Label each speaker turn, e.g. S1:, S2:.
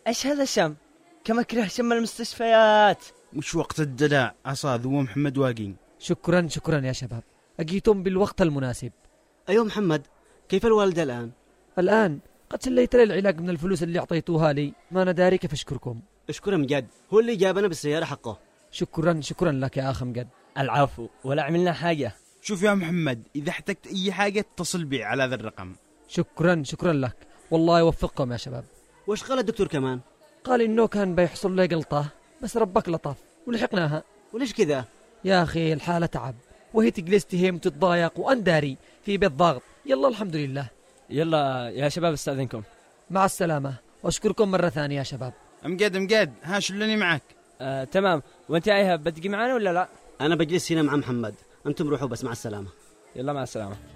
S1: ايش هذا الشم؟ كم اكره شم المستشفيات.
S2: مش وقت الدلع عصاد ومحمد واقين.
S3: شكرا يا شباب، أجيتم بالوقت المناسب.
S4: أيوة محمد، كيف الوالدة الآن؟
S3: الآن قد سليت لي العلاج من الفلوس اللي أعطيتوها لي، ما أنا داري كيف أشكركم.
S4: اشكره من جد، هو اللي جابنا بالسيارة حقه.
S3: شكرا لك يا أخ مجد.
S1: العفو، ولا عملنا حاجة.
S2: شوف يا محمد، إذا احتجت أي حاجة اتصل بي على هذا الرقم.
S3: شكرا لك، والله يوفقكم يا شباب.
S4: وش قال الدكتور كمان؟
S3: قال إنه كان بيحصل لي جلطة، بس ربك لطف ولحقناها.
S4: وليش كذا؟
S3: يا أخي الحالة تعب، وهي تجلس تهم تتضايق وأنداري في بيت ضاغط. يلا الحمد لله.
S1: يلا يا شباب استأذنكم.
S3: مع السلامة، وأشكركم مرة ثانية يا شباب.
S2: أمجد ها شلني معك.
S1: تمام، وانت يا ايهاب بتجي معنا ولا لا؟
S4: أنا بجلس هنا مع محمد، أنتم روحوا بس، مع السلامة.
S1: يلا مع السلامة.